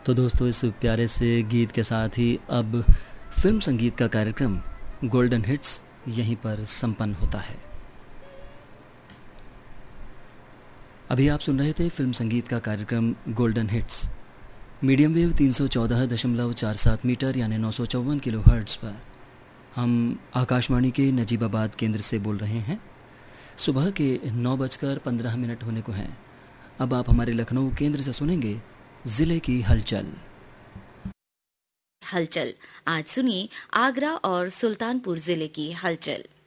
तो दोस्तों, इस प्यारे से गीत के साथ ही अब फिल्म संगीत का कार्यक्रम गोल्डन हिट्स यहीं पर संपन्न होता है। अभी आप सुन रहे थे फिल्म संगीत का कार्यक्रम golden hits, medium wave 314.47 metre यानी 954 किलो हर्ट्ज़ पर। हम आकाशवाणी के नजीबाबाद केंद्र से बोल रहे हैं। सुबह के 9:15 होने को हैं। अब आप हमारे लखनऊ केंद्र से सुनेंगे जिले की हलचल। आज सुनिए आगरा और सुल्तानपुर जिले की हलचल।